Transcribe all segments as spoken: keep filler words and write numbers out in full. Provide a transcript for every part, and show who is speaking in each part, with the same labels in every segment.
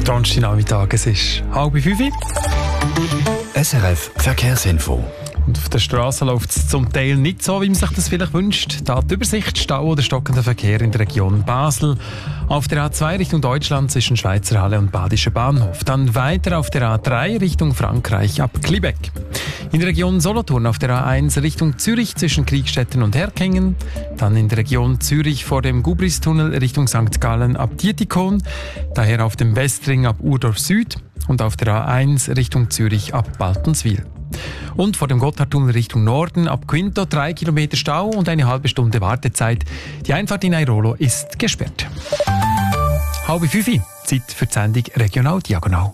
Speaker 1: Donnerstagnachmittag, es ist halb fünf.
Speaker 2: S R F Verkehrsinfo.
Speaker 1: Und auf der Straße läuft es zum Teil nicht so, wie man sich das vielleicht wünscht. Da die Übersicht, Stau oder stockender Verkehr in der Region Basel. Auf der A zwei Richtung Deutschland zwischen Schweizer Halle und Badischer Bahnhof. Dann weiter auf der A drei Richtung Frankreich ab Klibeck. In der Region Solothurn auf der A eins Richtung Zürich zwischen Kriegstetten und Herkingen. Dann in der Region Zürich vor dem Gubristunnel Richtung Sankt Gallen ab Dietikon. Daher auf dem Westring ab Urdorf Süd. Und auf der A eins Richtung Zürich ab Baltenswil. Und vor dem Gotthardtunnel Richtung Norden ab Quinto drei Kilometer Stau und eine halbe Stunde Wartezeit. Die Einfahrt in Airolo ist gesperrt. Halb fünf, Zeit für die Sendung Regional Diagonal.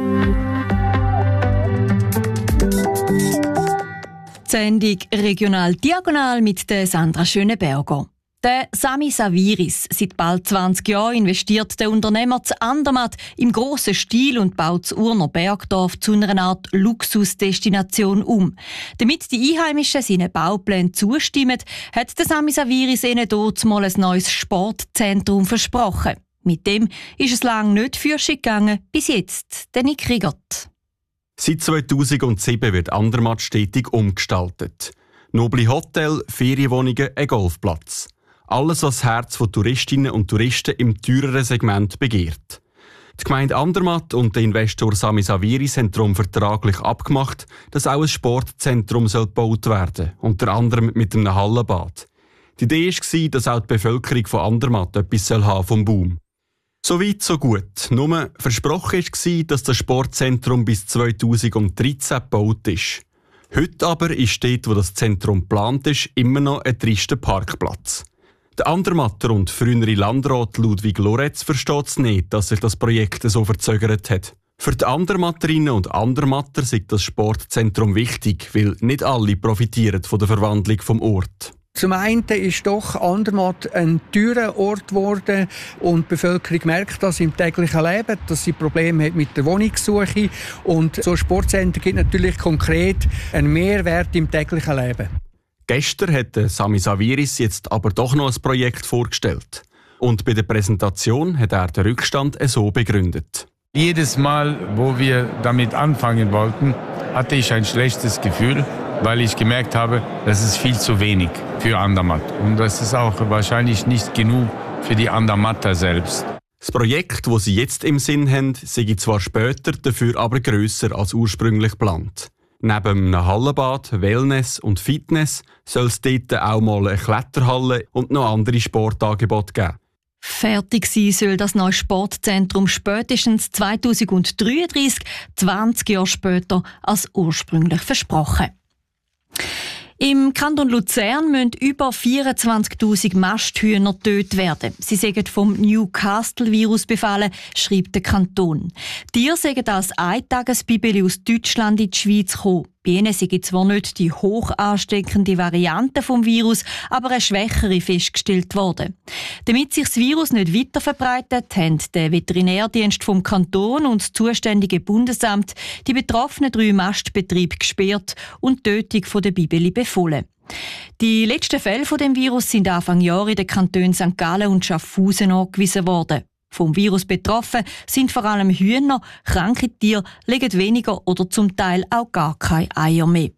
Speaker 3: Die Sendung Regional Diagonal mit der Sandra Schöneberger. Der Sami Saviris. Seit bald zwanzig Jahren investiert der Unternehmer zu Andermatt im grossen Stil und baut das Urner Bergdorf zu einer Art Luxusdestination um. Damit die Einheimischen seinen Bauplänen zustimmen, hat der Sami Saviris ihnen dort mal ein neues Sportzentrum versprochen. Mit dem ist es lange nicht fürschig gegangen, bis jetzt, der Nick Riegert.
Speaker 4: Seit zweitausendsieben wird Andermatt stetig umgestaltet. Noble Hotel, Ferienwohnungen, ein Golfplatz. Alles, was das Herz von Touristinnen und Touristen im teureren Segment begehrt. Die Gemeinde Andermatt und der Investor Sami Saviris haben darum vertraglich abgemacht, dass auch ein Sportzentrum gebaut werden soll, unter anderem mit einem Hallenbad. Die Idee war, dass auch die Bevölkerung von Andermatt etwas haben vom Boom. So weit, so gut. Nur versprochen war, dass das Sportzentrum bis zweitausenddreizehn gebaut ist. Heute aber ist dort, wo das Zentrum geplant ist, immer noch ein trister Parkplatz. Der Andermatter und frühere Landrat Ludwig Loretz versteht es nicht, dass sich das Projekt so verzögert hat. Für die Andermatterinnen und Andermatter ist das Sportzentrum wichtig, weil nicht alle profitieren von der Verwandlung vom Ort.
Speaker 5: Zum einen ist doch Andermatt ein teurer Ort geworden und die Bevölkerung merkt das im täglichen Leben, dass sie Probleme hat mit der Wohnungssuche. Und so ein Sportcenter gibt natürlich konkret einen Mehrwert im täglichen Leben.
Speaker 4: Gestern hat Sami Saviris jetzt aber doch noch ein Projekt vorgestellt. Und bei der Präsentation hat er den Rückstand so begründet.
Speaker 6: Jedes Mal, wo wir damit anfangen wollten, hatte ich ein schlechtes Gefühl, weil ich gemerkt habe, das ist viel zu wenig für Andermatt. Und das ist auch wahrscheinlich nicht genug für die Andermatter selbst.
Speaker 4: Das Projekt, das sie jetzt im Sinn haben, sei zwar später, dafür aber grösser als ursprünglich geplant. Neben einem Hallenbad, Wellness und Fitness soll es dort auch mal eine Kletterhalle und noch andere Sportangebote geben.
Speaker 3: Fertig sein soll das neue Sportzentrum spätestens zweitausenddreiunddreißig, zwanzig Jahre später als ursprünglich versprochen. Im Kanton Luzern müssen über vierundzwanzigtausend Masthühner getötet werden. Sie sind vom Newcastle-Virus befallen, schreibt der Kanton. Die Tiere sind als Eintagesbibeli aus Deutschland in die Schweiz gekommen. Bei ihnen sei zwar nicht die hoch ansteckende Variante vom Virus, aber eine schwächere festgestellt worden. Damit sich das Virus nicht weiter verbreitet, haben der Veterinärdienst vom Kanton und das zuständige Bundesamt die betroffenen drei Mastbetriebe gesperrt und die Tötung der Bibeli befohlen. Die letzten Fälle von dem Virus sind Anfang Jahr in den Kantonen Sankt Gallen und Schaffhausen angewiesen worden. Vom Virus betroffen sind vor allem Hühner, kranke Tiere legen weniger oder zum Teil auch gar keine Eier mehr.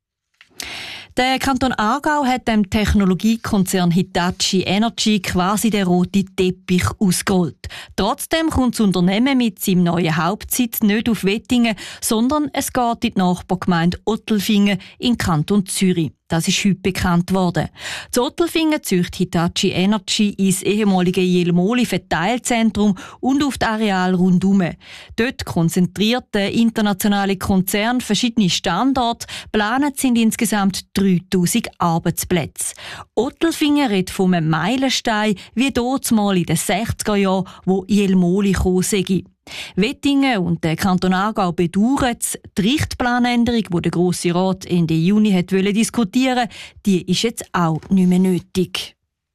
Speaker 3: Der Kanton Aargau hat dem Technologiekonzern Hitachi Energy quasi den roten Teppich ausgerollt. Trotzdem kommt das Unternehmen mit seinem neuen Hauptsitz nicht auf Wettingen, sondern es geht in die Nachbargemeinde Ottelfingen in Kanton Zürich. Das ist heute bekannt worden. Zu Ottelfingen zieht Hitachi Energy ins ehemalige Jelmoli-Verteilzentrum und auf das Areal rundum. Dort konzentriert der internationale Konzern verschiedene Standorte. Geplant sind insgesamt dreitausend Arbeitsplätze. Ottelfingen redet von einem Meilenstein, wie dort mal in den sechziger Jahren, wo Jelmoli gekommen sei. Wettingen und der Kanton Aargau bedauern es. Die Richtplanänderung, die der Grosse Rat Ende Juni hat diskutieren wollte, die ist jetzt auch nicht mehr nötig.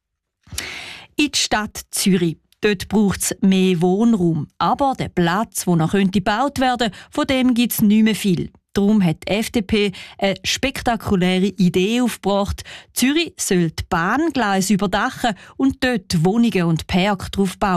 Speaker 3: In die Stadt Zürich. Dort braucht es mehr Wohnraum. Aber der Platz, der noch gebaut werden könnte, von dem gibt es nicht mehr viel. Darum hat die F D P eine spektakuläre Idee aufgebracht. Zürich soll die Bahngleise überdachen und dort Wohnungen und Parks drauf bauen.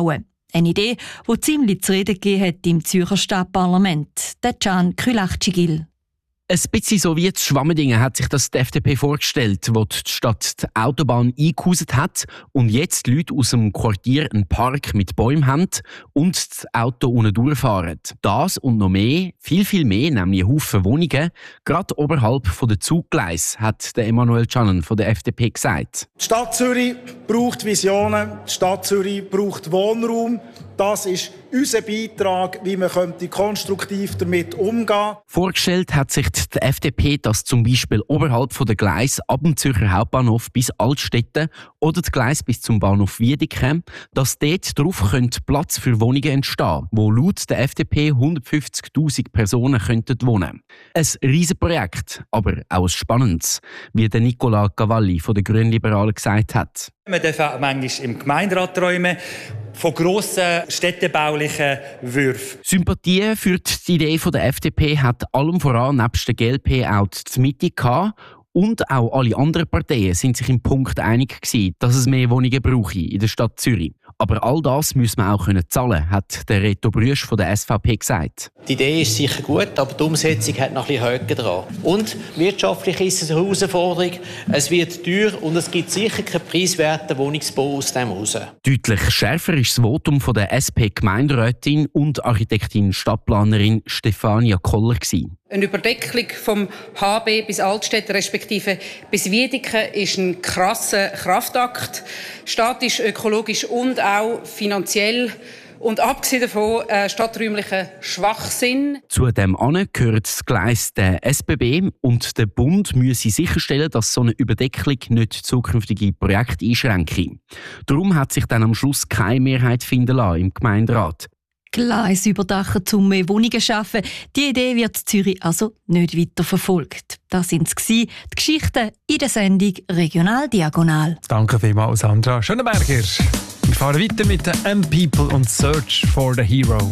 Speaker 3: Eine Idee, die ziemlich zu reden gegeben hat im Zürcher Stadtparlament. Der Can Külachcigil.
Speaker 7: Ein bisschen so wie zu Schwammendingen hat sich das die F D P vorgestellt, wo die Stadt die Autobahn eingehauset hat und jetzt die Leute aus dem Quartier einen Park mit Bäumen haben und das Auto unten durchfahren. Das und noch mehr, viel, viel mehr, nämlich einen Haufen Wohnungen, gerade oberhalb von der Zuggleis, hat der Emanuel Canan von der F D P gesagt.
Speaker 8: Die Stadt Zürich braucht Visionen, die Stadt Zürich braucht Wohnraum. Das ist unser Beitrag, wie man konstruktiv damit umgehen könnte.
Speaker 7: Vorgestellt hat sich die F D P, dass zum Beispiel oberhalb von der Gleis ab dem Zürcher Hauptbahnhof bis Altstetten oder die Gleis bis zum Bahnhof Wiedeke, dass dort drauf Platz für Wohnungen entstehen, wo laut der F D P hundertfünfzigtausend Personen könnten wohnen. Ein Riesenprojekt, aber auch ein spannendes, wie der Nicola Cavalli von den Grünliberalen gesagt hat.
Speaker 9: Man darf auch manchmal im Gemeinderat träumen von grossen städtebaulichen Würfen.
Speaker 7: Sympathie für die Idee der F D P hat allem voran nebst der G L P auch die Mitte gehabt. Und auch alle anderen Parteien sind sich im Punkt einig gewesen, dass es mehr Wohnungen brauche in der Stadt Zürich. Aber all das muss man auch zahlen können, hat der Reto Brüsch von der S V P gesagt.
Speaker 10: Die Idee ist sicher gut, aber die Umsetzung hat noch ein bisschen Haken dran. Und wirtschaftlich ist es eine Herausforderung. Es wird teuer und es gibt sicher keinen preiswerten Wohnungsbau aus dem Haus.
Speaker 7: Deutlich schärfer ist das Votum von der S P-Gemeinderätin und Architektin-Stadtplanerin Stefania Koller gewesen.
Speaker 11: Eine Überdeckung vom H B bis Altstädt respektive bis Wiedeke ist ein krasser Kraftakt, statisch, ökologisch und auch finanziell. Und abgesehen davon äh, stadträumlicher Schwachsinn.
Speaker 7: Zu dem an gehört das Gleis der S B B und der Bund müsse sicherstellen, dass so eine Überdeckung nicht zukünftige Projekte einschränke. Darum hat sich dann am Schluss keine Mehrheit finden lassen im Gemeinderat.
Speaker 3: Gleis überdachen, um mehr Wohnungen zu schaffen. Die Idee wird in Zürich also nicht weiter verfolgt. Das waren die Geschichten in der Sendung Regional Diagonal.
Speaker 1: Danke vielmals, Sandra Schönenberger. Wir fahren weiter mit den M-People und Search for the Hero.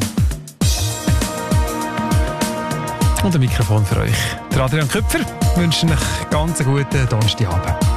Speaker 1: Und ein Mikrofon für euch. Der Adrian Köpfer wünscht euch ganz einen guten Donnerstagabend.